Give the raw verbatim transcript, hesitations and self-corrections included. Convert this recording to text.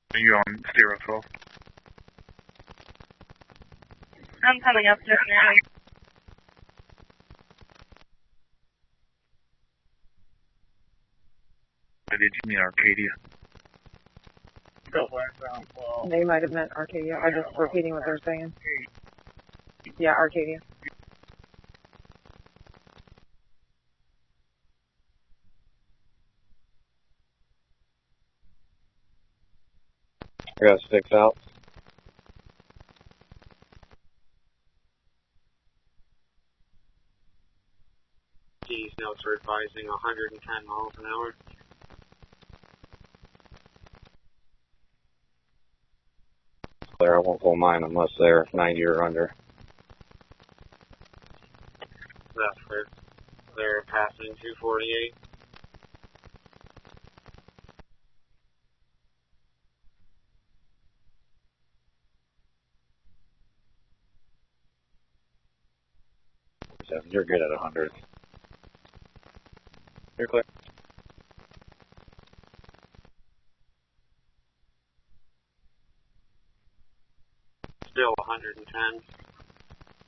Are you on zero twelve? I'm coming up just now. Did you mean Arcadia? They might have meant Arcadia. I'm just repeating what they're saying. Yeah, Arcadia. I got six out. These notes are advising one hundred ten miles an hour. Clear, I won't pull mine unless they're ninety or under. That's clear. They're passing two forty-eight. You're good at one hundred. You're clear. Still one hundred ten.